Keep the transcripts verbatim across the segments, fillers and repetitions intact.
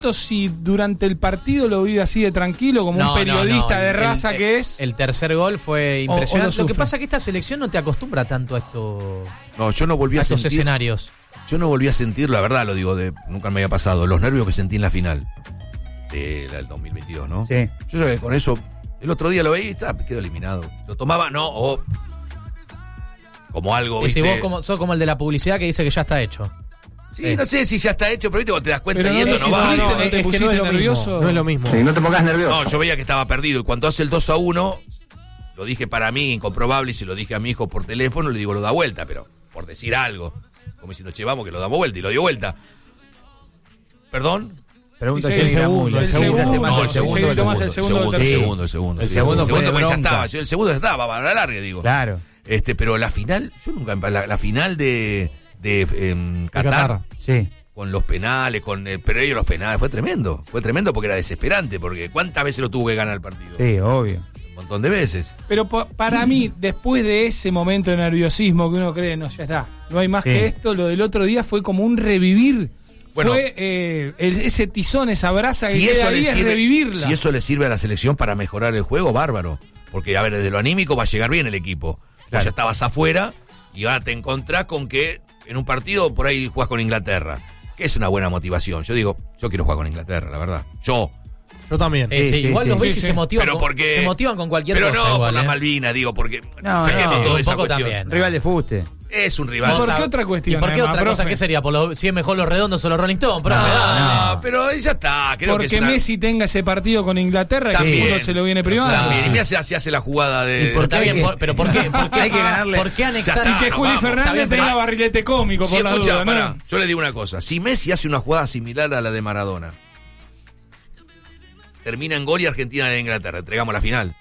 si durante el partido lo vive así de tranquilo, como no, un periodista no, no. de El, raza el, que es. El tercer gol fue impresionante. O, o lo, lo que pasa es que esta selección no te acostumbra tanto a esto. No, yo no volví a, a estos sentir, escenarios. Yo no volví a sentir, la verdad lo digo, de, nunca me había pasado, los nervios que sentí en la final de la del dos mil veintidós, ¿no? Sí. Yo ya que con eso, el otro día lo veía y ah, quedó eliminado. Lo tomaba, no, o como algo, Y ¿viste? si vos como, sos como el de la publicidad que dice que ya está hecho. Sí, Eh. no sé si ya está hecho, pero viste, vos te das cuenta Pero y no, esto no, no, si va. fuiste, No, no te es que pusiste no es lo nervioso. mismo. No es lo mismo. Sí, no te pongas nervioso. no, yo veía que estaba perdido y cuando hace el dos a uno, lo dije para mí, incomprobable, y se lo dije a mi hijo por teléfono, le digo, lo da vuelta, pero por decir algo. Como diciendo, che, vamos que lo damos vuelta, y lo dio vuelta. ¿Perdón? Pregunta Sí, si el era segundo, Mula. el segundo. Este más No, el segundo. sí, tomás el segundo segundo, del el tercero. segundo, el segundo. El sí, segundo fue de porque ya bronca. estaba, el segundo ya estaba, para la larga, digo. Claro. Este, pero la final, yo nunca, la, la final de, de em, Qatar, Qatar. Sí. con los penales, con el Pereiro los penales, fue tremendo. Fue tremendo porque era desesperante, porque ¿cuántas veces lo tuvo que ganar el partido? Sí, obvio. Un montón de veces. Pero pa- para mí, después de ese momento de nerviosismo que uno cree, no, ya está, no hay más Sí. que esto, lo del otro día fue como un revivir. Bueno, fue eh, el- ese tizón, esa brasa Si que eso, queda le ahí, es sirve, revivirla. si eso le sirve a la selección para mejorar el juego, bárbaro. Porque, a ver, desde lo anímico va a llegar bien el equipo. Vos Claro. ya estabas afuera y ahora te encontrás con que en un partido por ahí jugás con Inglaterra. Que es una buena motivación. Yo digo, yo quiero jugar con Inglaterra, la verdad. Yo. Yo también. Eh, sí, sí, igual sí, los sí, ves y sí. se motivan, Pero con, porque, se motivan con cualquier pero cosa. no igual, por la ¿eh? Malvina, digo, porque No, saquemos no, toda un esa poco cuestión. también. Rival de fuste. Es un rival. ¿Por Vos qué sab- otra cuestión, ¿Y por qué además, otra cosa? profe? ¿Qué sería? Por lo- si es mejor los redondos o los Rolling Stones, profe. No, dale. no, pero ya está. Creo que Porque es una- Messi tenga ese partido con Inglaterra, que el También. fútbol se lo viene privando. También. Ah. Y me hace, así hace la jugada de. ¿Y por Está qué bien, hay que- por- pero ¿por qué? ¿Por qué Hay que ganarle? ¿Por qué anexar? Ya Y que no, Juli vamos, Fernández está bien, pero- tenga barrilete cómico, Si por la escuchá, duda, ¿no? pará, yo le digo una cosa. Si Messi hace una jugada similar a la de Maradona, termina en gol y Argentina de Inglaterra, entregamos la final.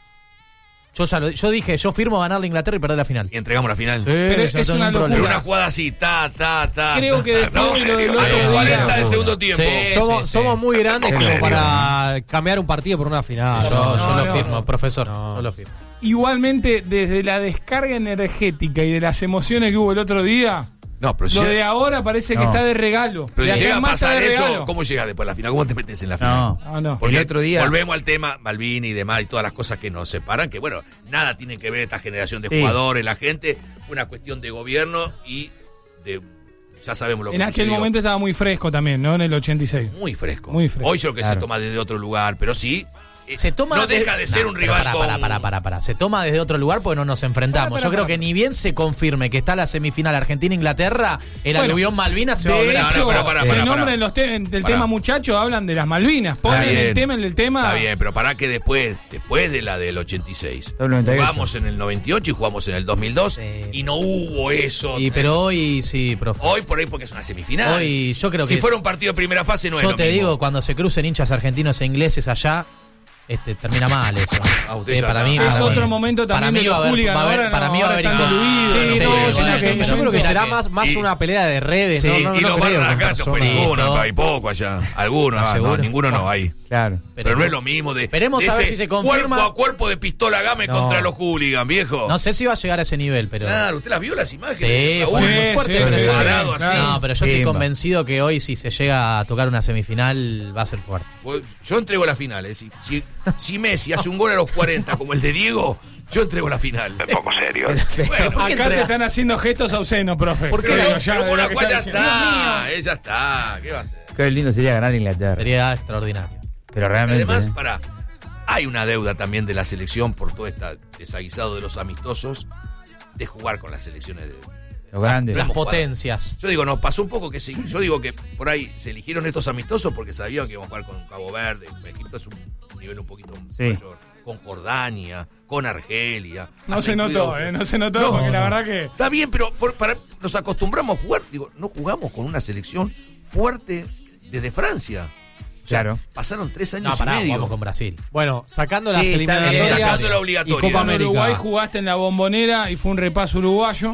Yo, ya lo- yo dije, yo firmo ganar la Inglaterra y perder la final. Y entregamos la final. Pero es yo no tengo una ningún locura. Pero problema. una jugada así, ta, ta, ta. Creo que después No, de lo del a otro los día- cuarenta del segundo tiempo. Sí, somos, sí. somos muy grandes Qué como nervio, para cambiar un partido por una final. Yo, No, yo no, lo no. firmo, profesor. No. Yo lo firmo. Igualmente, desde la descarga energética y de las emociones que hubo el otro día, No, pero si lo llega- de ahora parece que No. está de regalo. pero De si acá llega a en más está pasar de eso, regalo. ¿cómo llega después a la final? ¿Cómo te metes en la final? No. Ah, no. Porque El otro día- volvemos al tema Malvini y demás y todas las cosas que nos separan, que bueno, nada tiene que ver esta generación de Sí. jugadores, la gente, fue una cuestión de gobierno y de, ya sabemos lo que En aquel sucedió. momento estaba muy fresco también, ¿no? En el ochenta y seis. Muy fresco. Muy fresco. Hoy yo creo que se Claro. toma desde otro lugar, pero sí, eh, Se toma no deja de ser un pero rival pará, con... pará, pará, pará, pará, pará. Se toma desde otro lugar porque no nos enfrentamos. Pará, pará, Yo creo pará. que ni bien se confirme que está la semifinal Argentina-Inglaterra, el Bueno, aluvión Malvinas se va a volver De a No, hecho, no, pará, pará, se pará, nombra pará. en los te- del Pará. tema muchachos, hablan de las Malvinas. Ponen Está el bien. tema en el tema. Está bien, pero para que después, después de la del ochenta y seis, Del noventa y ocho. jugamos en el noventa y ocho y jugamos en el dos mil dos Sí. y no hubo eso. Y pero hoy sí, profe. Hoy por ahí porque es una semifinal. Hoy yo creo si que fuera un partido de primera fase no es yo lo te mismo. digo, cuando se crucen hinchas argentinos e ingleses allá, este termina mal eso. Ah, usted Sí, ya para está. mí, Es para otro mí. momento Para también mí de va a los haber- hooligans. va a haber- Ahora para no, mí va a ahora haber están con- diluidos. Sí, Sí, sí, no, sí, yo, sí, creo que, sí, yo sí, creo que mira será que- más, más y- una pelea de redes. Sí, no, no, y no los creo barras con acá no fue personas. ninguno, Listo. acá hay poco allá. Algunos, ah, no, ¿Seguro? ninguno no hay. Claro. Pero, no es lo mismo de, Esperemos de a ver ese si se confirma. cuerpo a cuerpo de pistola game No. contra los hooligans, viejo. No sé si va a llegar a ese nivel, pero Claro, ¿usted las vio las imágenes? Sí, Raúl, fue Sí, muy fuerte. sí, pero sí, yo- sí, parado claro. así. No, pero yo estoy Pimba. convencido que hoy si se llega a tocar una semifinal va a ser fuerte. Yo entrego la final, eh. si, si, si Messi hace un gol a los cuarenta como el de Diego, yo entrego la final. Un poco serio. Bueno, ¿por qué Acá te entrega? están haciendo gestos obscenos, profe. ¿por qué? Digo, Pero, ya, pero de una lo que cual ya está diciendo. está, eh, ya está. ¿Qué va a hacer? Qué lindo sería ganar Inglaterra. Sería extraordinario. Pero realmente. Además, ¿eh? para, hay una deuda también de la selección por todo este desaguisado de los amistosos de jugar con las selecciones de, Los grandes. Las hemos jugado. potencias. Yo digo, nos pasó un poco que sí. Yo digo que por ahí se eligieron estos amistosos porque sabían que iban a jugar con Cabo Verde. Egipto es un nivel un poquito Sí. mayor. Con Jordania, con Argelia. No Hasta se notó, incluido- eh, no se notó, No, porque la no. verdad que... Está bien, pero por- para, nos acostumbramos a jugar. Digo, no jugamos con una selección fuerte desde Francia. O sea, Claro. pasaron tres años No, pará, y medio. jugamos con Brasil. Bueno, sacando Sí, las está bien, eliminatorias sacando la y obligatoria. Copa En América. Uruguay jugaste en la Bombonera y fue un repaso uruguayo.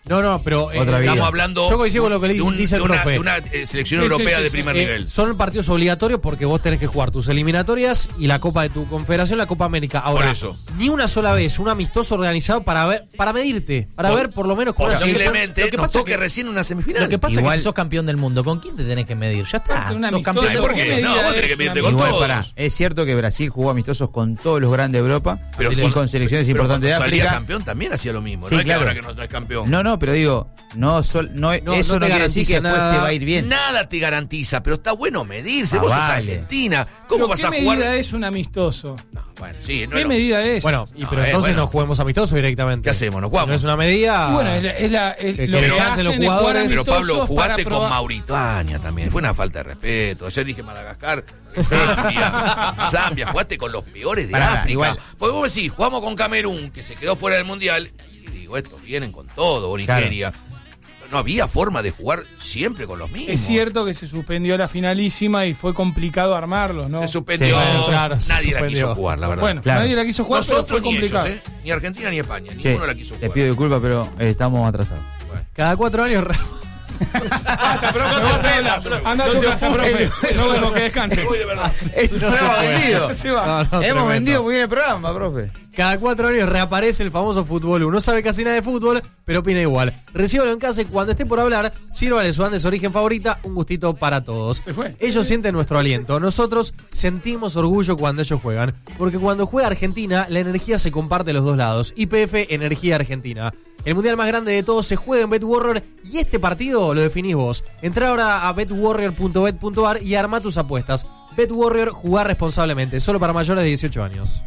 No, no, pero eh, Otra vida. Estamos hablando yo coincido con lo que de, un- dice el de una, profe. de una, eh, selección Sí, sí, europea sí, de sí. primer Eh, nivel. son partidos obligatorios porque vos tenés que jugar tus eliminatorias y la Copa de tu Confederación, la Copa América. Ahora, Por eso. ni una sola vez un amistoso organizado para ver, para medirte, para Por- ver por lo menos cómo Posiblemente lo que nos pasa toque que- recién una semifinal. Lo que pasa es Igual- que si sos campeón del mundo, ¿con quién te tenés que medir? Ya está. Aparte, un Sos amistoso, campeón Ay, del ¿por mundo. qué? medida No, vos es tenés que una medirte con Igual, todos. pará, es cierto que Brasil jugó amistosos con todos los grandes de Europa Pero y cuando- con selecciones pero importantes de cuando salía África. campeón también hacía lo mismo. Sí, no es claro. que ahora que no, no es campeón. No, no, pero digo, no, sol- no, No, eso no no, te quiere decir que garantiza después nada. te va a ir bien. Nada te garantiza, pero está bueno medirse. Ah, Vos sos vale. Argentina. ¿Cómo Pero vas ¿qué a jugar? medida es un amistoso? No, bueno, sí, no ¿Qué es lo- medida es? Bueno, y No, pero eh, entonces bueno. no juguemos amistoso directamente. ¿Qué hacemos? ¿Nos Si jugamos? no es una medida. Y bueno, es la, es la- el- Que- lo que que descansen hacen los es jugar jugadores. Pero Pablo, amistosos jugaste para con probar- Mauritania también. Fue una falta de respeto. Ayer dije Madagascar, Zambia, Zambia. Jugaste con los peores de Pará, África. igual. Porque vos decís, jugamos con Camerún, que se quedó fuera del Mundial. Y digo, estos vienen con todo, o Nigeria. No había forma de jugar siempre con los mismos. Es cierto que se suspendió la finalísima y fue complicado armarlos, ¿no? Se suspendió. Sí, bueno, claro, se Nadie la suspendió. quiso jugar, la verdad. Bueno, Claro. nadie la quiso jugar, Nosotros pero fue ni complicado. ellos, ¿eh? Ni Argentina ni España. Che, Ninguno la quiso te jugar. pido disculpas, pero eh, estamos atrasados. Cada cuatro años. Basta, profe, vos habla. Anda a tu casa, profe. No, bueno, que descanse. Voy de verdad. Eso no hemos vendido. Se va. No, no, Hemos tremendo. vendido muy bien el programa, profe. Cada cuatro años reaparece el famoso fútbol. Uno sabe casi nada de fútbol, pero opina igual. Recíbalo en casa y cuando esté por hablar, sírvale su Andes origen favorita, un gustito para todos. Se fue. Ellos sienten nuestro aliento. Nosotros sentimos orgullo cuando ellos juegan. Porque cuando juega Argentina, la energía se comparte de los dos lados. Y P F, Energía Argentina. El mundial más grande de todos se juega en BetWarrior y este partido lo definís vos. Entrá ahora a bet warrior punto bet punto a r y arma tus apuestas. BetWarrior, jugar responsablemente, solo para mayores de dieciocho años.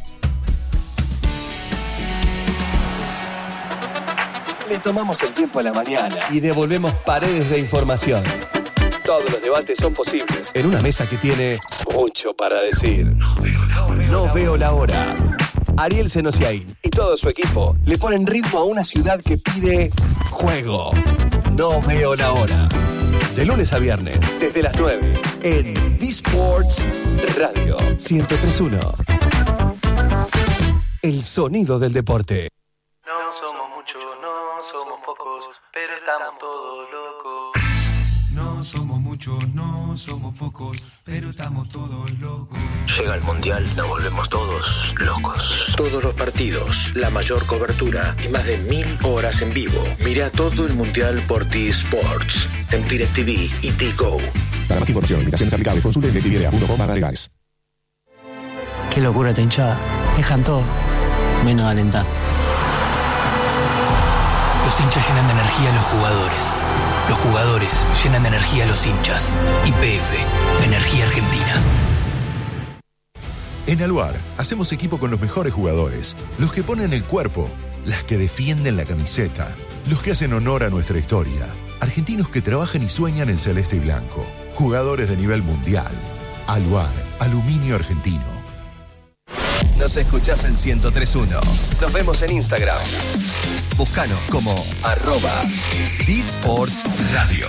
Le tomamos el tiempo a la mañana y devolvemos paredes de información. Todos los debates son posibles en una mesa que tiene mucho para decir. No veo la hora. No veo la hora. Ariel Senosiaín y todo su equipo le ponen ritmo a una ciudad que pide juego. No veo la hora. De lunes a viernes, desde las nueve, en D-Sports Radio ciento tres punto uno. El sonido del deporte. No somos muchos, no somos pocos, pero estamos todos locos. No somos muchos, no somos pocos, pero estamos todos locos. Llega el Mundial, nos volvemos todos locos. Todos los partidos, la mayor cobertura y más de mil horas en vivo. Mira todo el Mundial por T-Sports, en DirecTV y T-Go. Para más información, limitaciones aplicables, consulte directv punto com barra legales. Qué locura esta hinchada. Dejan todo, menos alentar. Los hinchas llenan de energía a los jugadores. Los jugadores llenan de energía a los hinchas. Y P F, Energía Argentina. En Aluar, hacemos equipo con los mejores jugadores, los que ponen el cuerpo, las que defienden la camiseta, los que hacen honor a nuestra historia, argentinos que trabajan y sueñan en celeste y blanco, jugadores de nivel mundial. Aluar, aluminio argentino. Nos escuchás en ciento tres punto uno. Nos vemos en Instagram. Búscanos como arroba D-Sports Radio.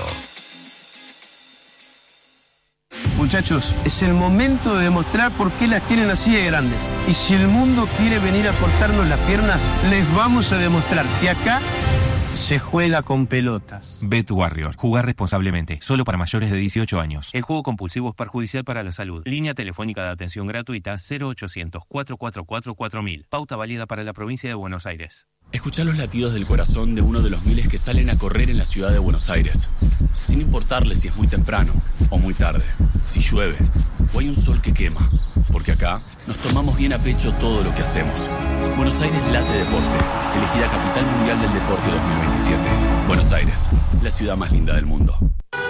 Muchachos, es el momento de demostrar por qué las tienen así de grandes. Y si el mundo quiere venir a cortarnos las piernas, les vamos a demostrar que acá se juega con pelotas. BetWarrior. Jugar responsablemente. Solo para mayores de dieciocho años. El juego compulsivo es perjudicial para la salud. Línea telefónica de atención gratuita cero ochocientos, cuatro cuatro cuatro, cuatro mil. Pauta válida para la provincia de Buenos Aires. Escuchá los latidos del corazón de uno de los miles que salen a correr en la ciudad de Buenos Aires. Sin importarle si es muy temprano o muy tarde, si llueve o hay un sol que quema. Porque acá nos tomamos bien a pecho todo lo que hacemos. Buenos Aires late deporte. Elegida Capital Mundial del Deporte dos mil veintisiete. Buenos Aires, la ciudad más linda del mundo.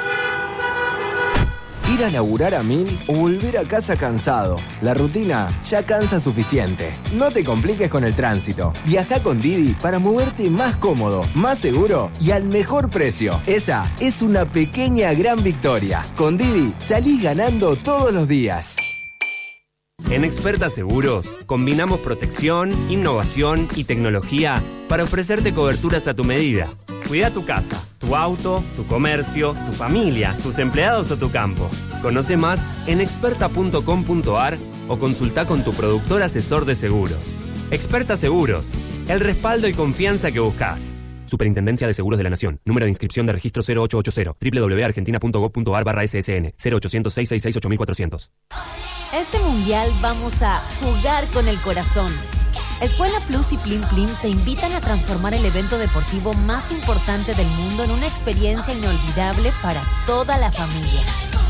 Ir a laburar a mil o volver a casa cansado. La rutina ya cansa suficiente. No te compliques con el tránsito. Viaja con Didi para moverte más cómodo, más seguro y al mejor precio. Esa es una pequeña gran victoria. Con Didi salís ganando todos los días. En Experta Seguros, combinamos protección, innovación y tecnología para ofrecerte coberturas a tu medida. Cuida tu casa, tu auto, tu comercio, tu familia, tus empleados o tu campo. Conoce más en experta punto com punto a r o consulta con tu productor asesor de seguros. Experta Seguros, el respaldo y confianza que buscas. Superintendencia de Seguros de la Nación. Número de inscripción de registro cero ocho ocho cero. doble u doble u doble u punto argentina punto gob punto ar barra S S N. cero ochocientos, seiscientos sesenta y seis, ocho mil cuatrocientos. Este mundial vamos a jugar con el corazón. Escuela Plus y Plim Plim te invitan a transformar el evento deportivo más importante del mundo en una experiencia inolvidable para toda la familia.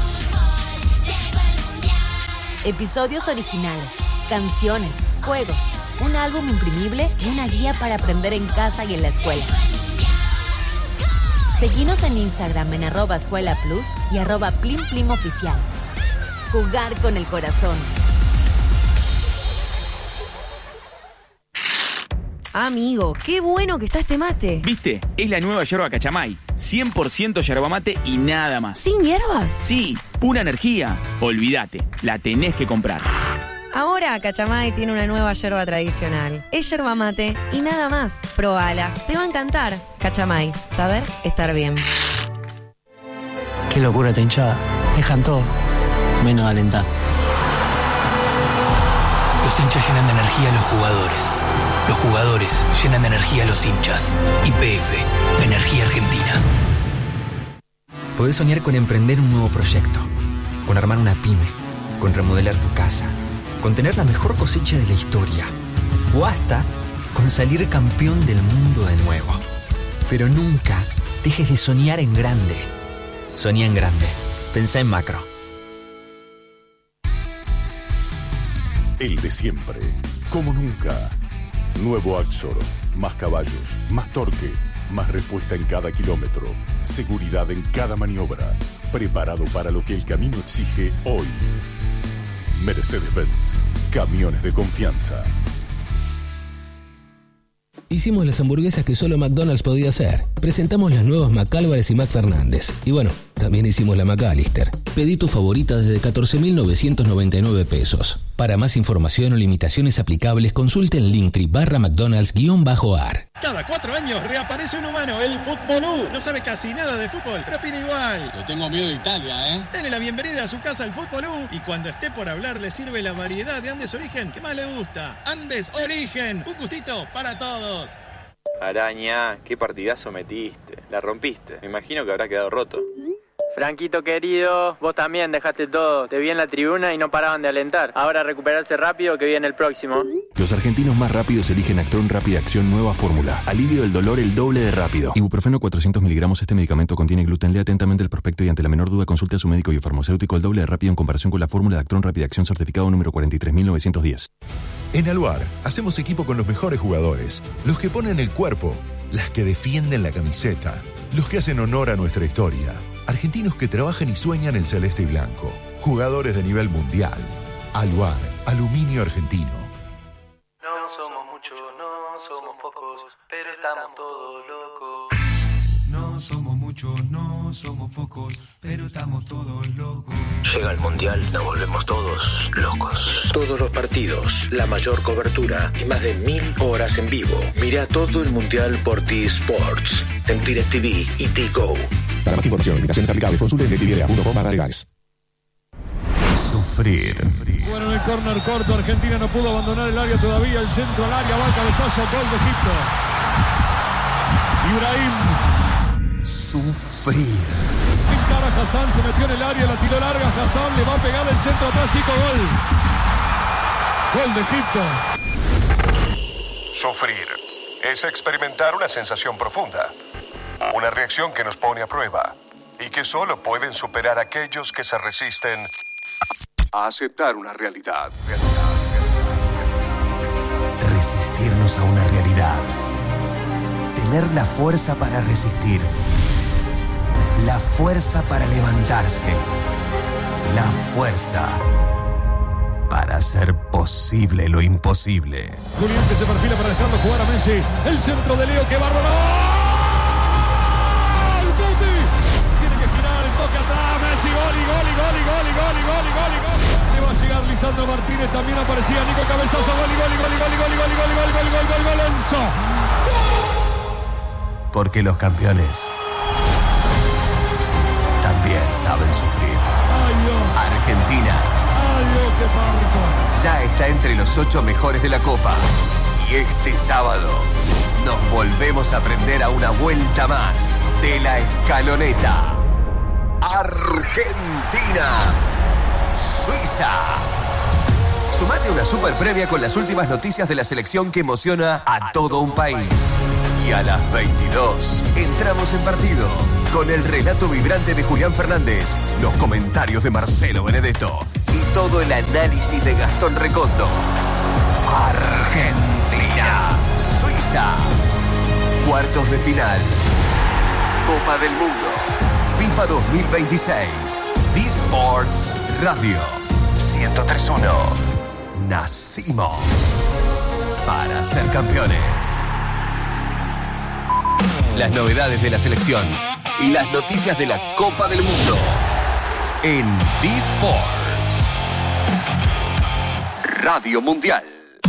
Episodios originales, canciones, juegos, un álbum imprimible y una guía para aprender en casa y en la escuela. Seguinos en Instagram en arroba Escuela Plus y arroba Plim Plim Oficial. Jugar con el corazón. Amigo, qué bueno que está este mate. ¿Viste? Es la nueva yerba Cachamay. cien por ciento yerba mate y nada más. ¿Sin hierbas? Sí, pura energía. Olvídate, la tenés que comprar. Ahora Cachamay tiene una nueva yerba tradicional. Es yerba mate y nada más. Probala, te va a encantar. Cachamay, saber estar bien. Qué locura esta hinchada. Dejan todo, menos alentar. Los hinchas llenan de energía a los jugadores. Los jugadores llenan de energía a los hinchas. Y P F, Energía Argentina. Podés soñar con emprender un nuevo proyecto, con armar una pyme, con remodelar tu casa, con tener la mejor cosecha de la historia, o hasta con salir campeón del mundo de nuevo. Pero nunca dejes de soñar en grande. Soñá en grande. Pensá en macro. El de siempre, como nunca. Nuevo Axor, más caballos, más torque, más respuesta en cada kilómetro, seguridad en cada maniobra, preparado para lo que el camino exige hoy. Mercedes-Benz, camiones de confianza. Hicimos las hamburguesas que solo McDonald's podía hacer. Presentamos las nuevas McAlvarez y McFernández. Y bueno, también hicimos la McAllister. Pedí tu favorita desde catorce mil novecientos noventa y nueve pesos. Para más información o limitaciones aplicables, consulte en Linktree barra McDonald's guión bajo ar. Cada cuatro años reaparece un humano, el Futbolú. No sabe casi nada de fútbol, pero opina igual. Le tengo miedo de Italia, ¿eh? Dale la bienvenida a su casa al Futbolú y cuando esté por hablar le sirve la variedad de Andes Origen que más le gusta. Andes Origen, un gustito para todos. Araña, qué partidazo metiste. La rompiste. Me imagino que habrá quedado roto. Franquito querido, vos también dejaste todo. Te vi en la tribuna y no paraban de alentar. Ahora recuperarse rápido que viene el próximo. Los argentinos más rápidos eligen Actron Rápida Acción Nueva Fórmula. Alivio del dolor el doble de rápido. Ibuprofeno cuatrocientos miligramos. Este medicamento contiene gluten. Lea atentamente el prospecto y ante la menor duda consulte a su médico y farmacéutico el doble de rápido en comparación con la fórmula de Actron Rápida Acción certificado número cuarenta y tres mil novecientos diez. En Aluar, hacemos equipo con los mejores jugadores. Los que ponen el cuerpo, las que defienden la camiseta, los que hacen honor a nuestra historia. Argentinos que trabajan y sueñan en celeste y blanco. Jugadores de nivel mundial. Aluar, aluminio argentino. No somos muchos, no somos pocos, pero estamos todos locos. No somos muchos, no somos pocos, pero estamos todos locos. Llega el Mundial, nos volvemos todos locos. Todos los partidos, la mayor cobertura y más de mil horas en vivo. Mira todo el Mundial por T-Sports, en DirecTV y T-Go. Para más información, limitaciones aplicables, consulte en directv punto com barra legales. Sufrir. Bueno, en el córner corto, Argentina no pudo abandonar el área todavía. El centro al área, va el cabezazo, gol de Egipto. Ibrahim. Sufrir. Encara Hassan, se metió en el área, la tiró larga. Hassan le va a pegar el centro atrás, y gol. Gol de Egipto. Sufrir es experimentar una sensación profunda. Una reacción que nos pone a prueba y que solo pueden superar aquellos que se resisten a aceptar una realidad. realidad, realidad. Resistirnos a una realidad. Tener la fuerza para resistir. La fuerza para levantarse. La fuerza para hacer posible lo imposible. Julián que se perfila para dejarlo jugar a Messi. El centro de Leo, que bárbaro. Toque atrás, Messi, gol y gol y gol y gol y gol y gol y gol y gol. Le va a llegar Lisandro Martínez, también aparecía Nico Cabezazo, gol y gol y gol y gol y gol y gol y gol y gol gol gol gol gol Enzo. Porque los campeones también saben sufrir. Argentina ya está entre los ocho mejores de la Copa. Y este sábado nos volvemos a prender a una vuelta más de la escaloneta. Argentina, Suiza. Sumate a una super previa con las últimas noticias de la selección que emociona a todo un país. Y a las veintidós entramos en partido con el relato vibrante de Julián Fernández, los comentarios de Marcelo Benedetto y todo el análisis de Gastón Recondo. Argentina, Suiza. Cuartos de final. Copa del Mundo. FIFA dos mil veintiséis. D-Sports Radio. ciento tres punto uno. Nacimos para ser campeones. Las novedades de la selección y las noticias de la Copa del Mundo en D-Sports Radio Mundial.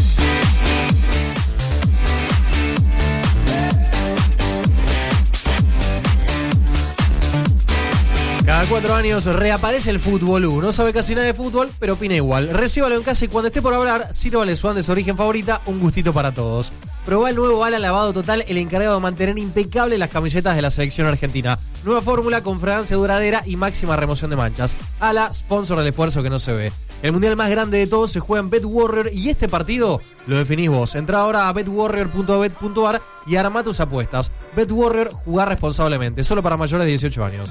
Cada cuatro años reaparece el fútbol U. No sabe casi nada de fútbol, pero opina igual. Recíbalo en casa y cuando esté por hablar, sírvale su Andes Origen favorita, un gustito para todos. Probá el nuevo Ala Lavado Total, el encargado de mantener impecable las camisetas de la selección argentina. Nueva fórmula con fragancia duradera y máxima remoción de manchas. Ala, sponsor del esfuerzo que no se ve. El mundial más grande de todos se juega en BetWarrior y este partido lo definís vos. Entrá ahora a bet warrior punto bet punto a r y armá tus apuestas. BetWarrior, jugar responsablemente, solo para mayores de dieciocho años.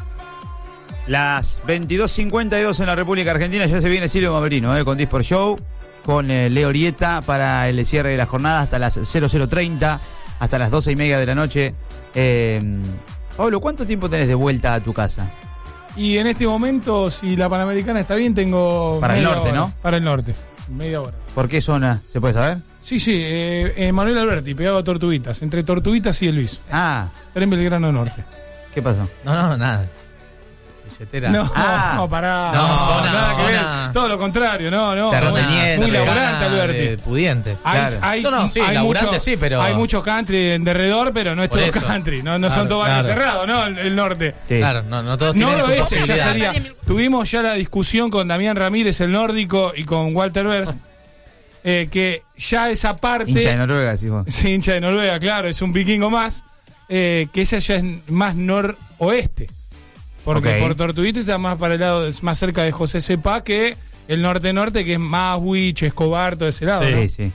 Las veintidós cincuenta y dos en la República Argentina, ya se viene Silvio Mamerino eh, con Disport Show, con eh, Leo Orieta para el cierre de la jornada hasta las cero cero treinta, hasta las doce y media de la noche. Eh, Pablo, ¿cuánto tiempo tenés de vuelta a tu casa? Y en este momento, si la Panamericana está bien, tengo... Para el norte, hora, ¿no? Para el norte, media hora. ¿Por qué zona? ¿Se puede saber? Sí, sí, eh, eh, Manuel Alberti, pegado a Tortuguitas, entre Tortuguitas y el Luis. Ah. Está en Belgrano Norte. ¿Qué pasó? No, no, nada. No, ah, no, pará. No, no, zona, nada que zona. ver. Todo lo contrario, no, no. Terrateniente, Muy laburante, de Alberti. pudiente. Hay, Claro. hay, no, no, sí, hay laburante mucho, sí, pero... Hay mucho country en derredor, pero no es Por todo eso. country. No, no Claro, son todos barrios claro. cerrados, ¿no? El, el norte. Sí. Claro, no, no todos tienen No, tu este ya posibilidad. sería. Tuvimos ya la discusión con Damián Ramírez, el nórdico, y con Walter Berst, eh, que ya esa parte... Hincha de Noruega, sí, vos. Sí, hincha de Noruega, claro, es un vikingo más, eh, que esa ya es más noroeste. Porque Okay. por Tortuguita está más para el lado, es más cerca de José Cepá que el norte-norte, que es más Huich, Escobar, todo ese lado. Sí, ¿no? sí.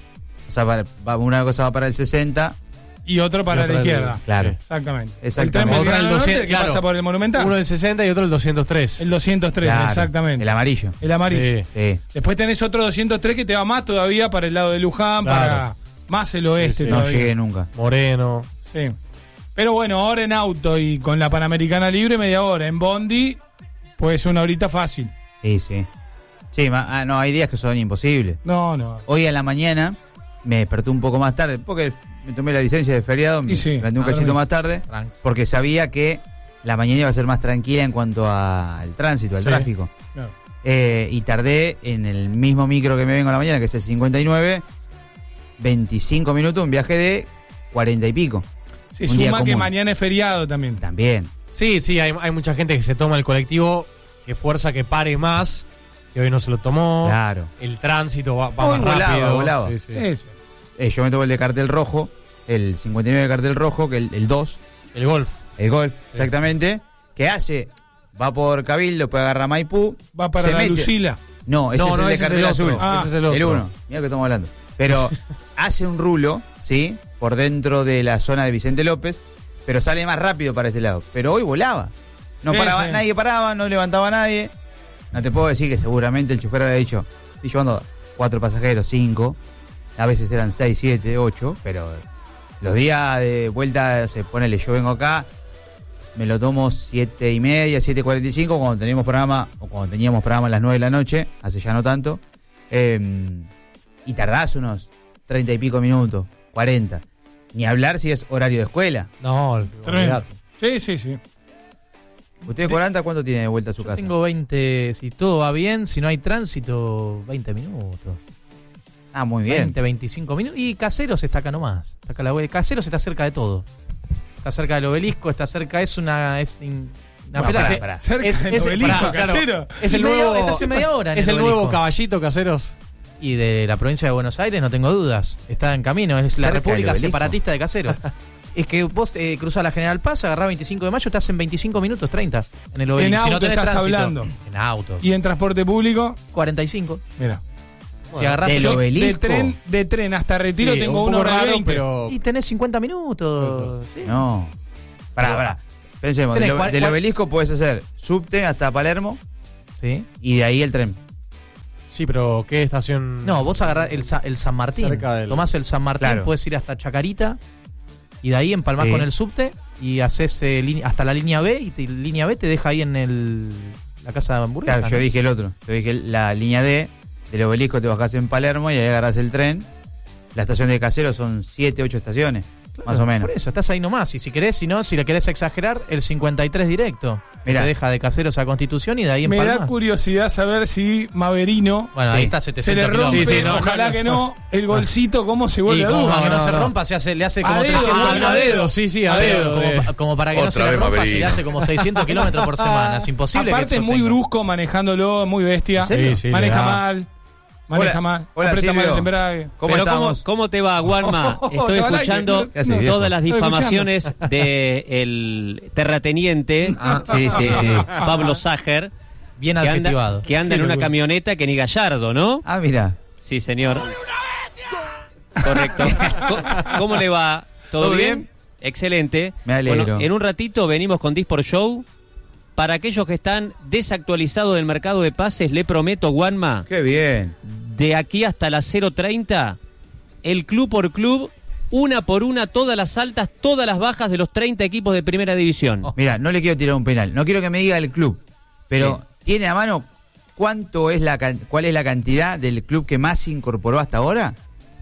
O sea, para- va- una cosa va para el sesenta. Y otro para Y otra la del- izquierda. claro. Exactamente. Exactamente. El tren Otra Belgrano el Norte, doscientos, que claro. pasa por el Monumental. Uno el sesenta y otro el doscientos tres. El doscientos tres, Claro, exactamente. el amarillo. El amarillo. Sí. Sí. Después tenés otro doscientos tres que te va más todavía para el lado de Luján, Claro. para más el oeste. Sí, sí. No todavía. llegué nunca. Moreno. Sí. Pero bueno, ahora en auto y con la Panamericana libre, media hora. En Bondi, pues una horita fácil. Sí, sí. Sí, ma- ah, no, hay días que son imposibles. No, no. Hoy a la mañana me desperté un poco más tarde, porque me tomé la licencia de feriado, me Y sí, levanté un a cachito dormir. más tarde, porque sabía que la mañana iba a ser más tranquila en cuanto a- al tránsito, al Sí. tráfico. Claro. Eh, y tardé en el mismo micro que me vengo a la mañana, que es el cincuenta y nueve, veinticinco minutos, un viaje de cuarenta y pico. Sí, Un día suma que común. mañana es feriado también. También. Sí, sí, hay, hay mucha gente que se toma el colectivo, que fuerza que pare más, que hoy no se lo tomó. Claro. El tránsito va, va Hoy más volaba, rápido. volaba. Sí, sí. Sí, sí. Eh, yo me tomo el de cartel rojo, el cincuenta y nueve de cartel rojo, que el, el dos. El golf. El golf, exactamente. Que hace, va por Cabildo, puede agarrar Maipú. Va para se la mete- Lucila. No, ese No, es no, el de ese es cartel el azul. otro. Ah, ese es el otro. El uno. Mira lo que estamos hablando. Pero hace un rulo, ¿sí? Por dentro de la zona de Vicente López, pero sale más rápido para este lado. Pero hoy volaba. No Sí, paraba, sí. nadie paraba, no levantaba a nadie. No te puedo decir que seguramente el chofer había dicho, estoy llevando cuatro pasajeros, cinco. A veces eran seis, siete, ocho, pero los días de vuelta, se ponele, yo vengo acá, me lo tomo siete y media, siete cuarenta y cinco, cuando teníamos programa, o cuando teníamos programa a las nueve de la noche, hace ya no tanto, eh, y tardás unos treinta y pico minutos, cuarenta. Ni hablar si es horario de escuela. No, Tremendo. olvidate. Sí, sí, sí. ¿Usted, Colanta, cuánto tiene de vuelta a su Yo casa? tengo veinte, si todo va bien, si no hay tránsito, veinte minutos. Ah, muy bien. veinte, veinticinco minutos. Y Caseros está acá nomás. Está acá la web. Caseros está cerca de todo. Está cerca del obelisco, está cerca, es una... Es in- una Bueno, pelada. pará, pará. Cerca Es- del es- obelisco, pará, claro. Casero. Es el Y media- nuevo, está hace media hora en es el el nuevo obelisco. caballito, Caseros. Y de la provincia de Buenos Aires, no tengo dudas. Está en camino. Es la Cerca República del Obelisco. Separatista de Caseros. Es que vos eh, cruzás la General Paz, agarrás veinticinco de mayo, estás en veinticinco minutos, treinta. En el En Obelisco. auto Si no tenés estás tránsito. hablando. En auto. ¿Y en transporte público? cuarenta y cinco. Mira. Si agarrás ¿Del yo- Obelisco? De tren, de tren hasta Retiro Sí, tengo un uno poco de raro, veinte. pero Y tenés cincuenta minutos. Sí. No. Pará, pará. Pensemos, Tenés del, cual- del cual- Obelisco puedes hacer subte hasta Palermo Sí. y de ahí el tren. Sí, pero ¿qué estación? No, vos agarrás el, Sa- el San Martín. Cerca del- Tomás el San Martín, Claro. puedes ir hasta Chacarita y de ahí empalmás Sí. con el subte y haces eh, línea- hasta la línea B y te- línea B te deja ahí en el la casa de hamburguesa. Claro, yo ¿no? dije el otro. Yo dije la línea D del Obelisco, te bajás en Palermo y ahí agarrás el tren. La estación de Caseros son siete, ocho estaciones, Claro, más o menos. Por eso, estás ahí nomás. Y si querés, si no, si le querés exagerar, el cincuenta y tres directo. Mirá. Te deja de Caseros a Constitución y de ahí Me da empalmás. curiosidad saber si Maverino Bueno, Sí. ahí está se le setecientos rompe, kilómetros. Sí, sí, no, ojalá no, que no. no, el golcito, cómo se vuelve Y a como Duba. para que no, no, se no. rompa, se hace, le hace como A dedo, trescientos a kilómetros. dedo, sí, sí, a A dedo, dedo, como, de- pa- como para que no se Otra le vez rompa, se Maverick. le hace como seiscientos kilómetros por semana. Es imposible Aparte que es muy sostenga. brusco manejándolo, muy bestia. ¿En serio? Sí, sí, Maneja le da. mal, maneja Hola, mal, hola, aprieta mal el Silvio. embrague. ¿Cómo Pero ¿cómo, estamos? ¿cómo te va, Guarma? Estoy Estaba al aire, escuchando ¿qué haces, viejo? todas las Estoy difamaciones del terrateniente Sí, sí, sí. Pablo Sager, Bien que adjetivado. anda, que anda Qué en una locura. camioneta que ni Gallardo, ¿no? Ah, mira. Sí, señor. Correcto. ¿Cómo, cómo le va? ¿Todo, ¿Todo bien? bien? Excelente. Me alegro. Bueno, en un ratito venimos con Disport Show. Para aquellos que están desactualizados del mercado de pases, le prometo, Guanma, Qué bien. de aquí hasta las cero treinta, el club por club, una por una, todas las altas, todas las bajas de los treinta equipos de primera división. Mira, no le quiero tirar un penal. No quiero que me diga el club. Pero Sí. ¿tiene a mano cuánto es la can- cuál es la cantidad del club que más se incorporó hasta ahora?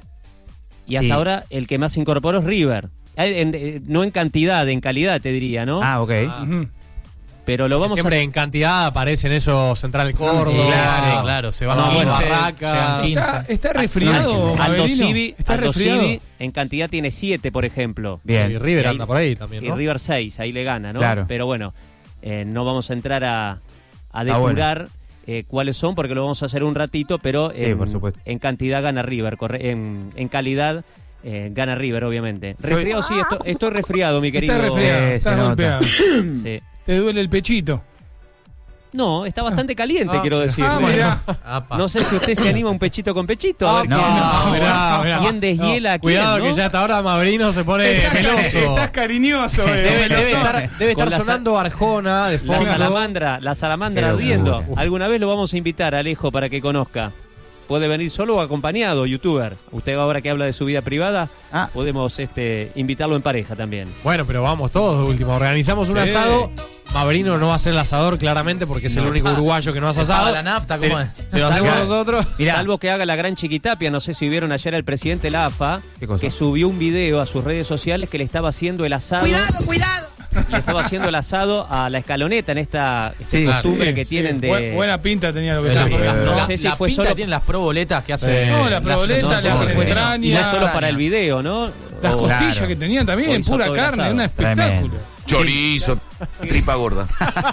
Y hasta Sí. ahora el que más incorporó es River. Eh, en- eh, no en cantidad, en calidad te diría, ¿no? Ah, ok. Ujú. Pero lo vamos Siempre a... en cantidad aparecen esos Central Córdoba. Claro, sí. claro, se van No, a bueno, quince, Barraca. se van quince. Está, está resfriado, Aldo Maverino. Civi, Está Aldo resfriado. Civi en cantidad tiene siete, por ejemplo. Bien. Y River Y ahí- anda por ahí también, Y ¿no? River seis, ahí le gana, ¿no? Claro. Pero bueno, eh, no vamos a entrar a, a Ah, depurar eh, cuáles son, porque lo vamos a hacer un ratito, pero Sí, en, por supuesto. en cantidad gana River, corre- en, en calidad eh, gana River, obviamente. Soy- Resfriado, sí, esto- estoy resfriado, mi querido. Está resfriado, Eh, se está nota. golpeado. Sí. Te duele el pechito. No, está bastante caliente, Ah, quiero decir. Ah, mirá. Apa. No sé si usted se anima un pechito con pechito. A ver no, quién, no, mirá, mirá. quién deshiela a quién, Cuidado ¿no? que ya hasta ahora Maverino se pone meloso. Estás cariñoso, eh, Debe, debe melosón. estar, debe Con estar la sa- sonando Arjona de La fondo. salamandra, la salamandra Qué ardiendo. locura. Alguna vez lo vamos a invitar a Alejo para que conozca. Puede venir solo o acompañado, youtuber. Usted ahora que habla de su vida privada, Ah. podemos este, invitarlo en pareja también. Bueno, pero vamos todos de último. Organizamos un Sí. asado. Maverino no va a ser el asador, claramente, porque es el único uruguayo que no hace ¿Se paga asado. la nafta? Se, ¿Cómo es? se lo hacemos Saca. nosotros. Mirá. Salvo que haga la gran Chiquitapia, no sé si vieron ayer al presidente de la A F A, ¿Qué cosa? que subió un video a sus redes sociales que le estaba haciendo el asado. ¡Cuidado, cuidado! Le estaba haciendo el asado a la escaloneta en esta este Sí, costumbre Sí, que sí. tienen de... Bu- Buena pinta tenía lo que La, estaba. Sí. la- No la- sé si la fue pinta solo- tienen las proboletas que hace. No, la proboleta, no, le no, hace no, entraña. Y no solo para el video, ¿no? Las O- costillas Claro. que tenían también, O hizo pura todo el carne, asado. un espectáculo. Tremendo. Chorizo, tripa gorda.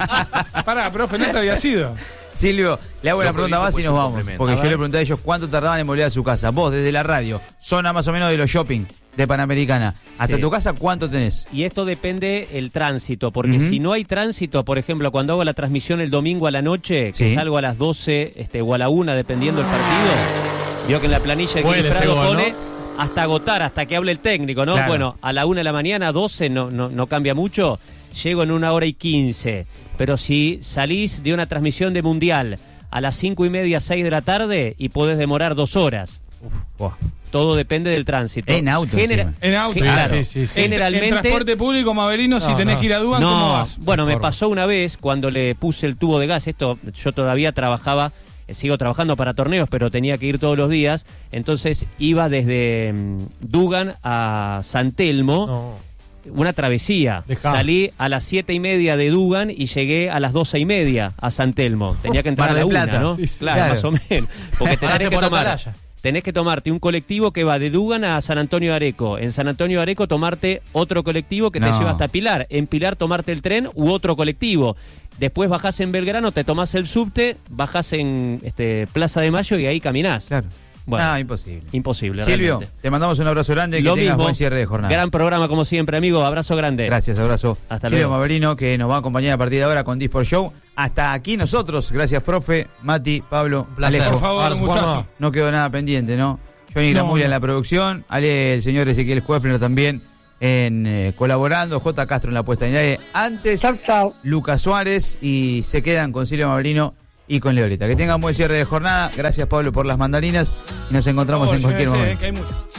Pará, profe, no te había sido. Silvio, le hago Lo una que pregunta dijo más fue y su nos vamos. complemento. Porque A yo ver. le pregunté a ellos cuánto tardaban en volver a su casa. Vos, desde la radio, zona más o menos de los shopping de Panamericana, hasta Sí. tu casa, ¿cuánto tenés? Y esto depende el tránsito, porque Ujú. si no hay tránsito, por ejemplo, cuando hago la transmisión el domingo a la noche, que Sí. salgo a las doce este, o a la una, dependiendo del partido, veo que en la planilla de Huele ese Prado gol, pone ¿no? hasta agotar, hasta que hable el técnico, ¿no? Claro. Bueno, a la una de la mañana, doce, no, no, no cambia mucho, llego en una hora y quince. Pero si salís de una transmisión de Mundial a las cinco y media, seis de la tarde, y podés demorar dos horas. Buah. Todo depende del tránsito. En auto encima. En auto. Sí, claro. Sí, sí, sí. En- Generalmente... En transporte público, Maverino, si No, tenés no. que ir a Duan, ¿cómo No, vas? bueno, me Mejor. pasó una vez cuando le puse el tubo de gas. Esto, yo todavía trabajaba, eh, sigo trabajando para torneos, pero tenía que ir todos los días. Entonces iba desde mm, Dugan a San Telmo, No. una travesía. Dejá. Salí a las siete y media de Dugan y llegué a las doce y media a San Telmo. Tenía que entrar Mar a la del una, Plata. ¿no? Sí, sí. Claro, Claro. más o menos. Porque tenés Paraste que por tomar. Atalaya. Tenés que tomarte un colectivo que va de Dugan a San Antonio de Areco. En San Antonio de Areco tomarte otro colectivo que te No. lleva hasta Pilar. En Pilar tomarte el tren u otro colectivo. Después bajás en Belgrano, te tomás el subte, bajás en este, Plaza de Mayo y ahí caminás. Claro. Bueno, Ah, imposible. Imposible, Silvio, realmente. te mandamos un abrazo grande, que Lo tengas mismo. buen cierre de jornada. Gran programa como siempre, amigo. Abrazo grande. Gracias, abrazo. Hasta Silvio luego. Maverino, que nos va a acompañar a partir de ahora con Disport Show. Hasta aquí nosotros. Gracias, profe, Mati, Pablo, placer. Alejo. Por favor, un gustazo. No quedó nada pendiente, ¿no? Johnny No, Gramulia no. en la producción, Ale, el señor Ezequiel Huefner también en eh, colaborando, J. Castro en la puesta en el aire. Antes, Lucas Suárez, y se quedan con Silvio Maverino y con Leoleta. Que tengan buen cierre de jornada. Gracias, Pablo, por las mandarinas. Y nos encontramos Por en favor, cualquier llévense, momento. que hay mucho.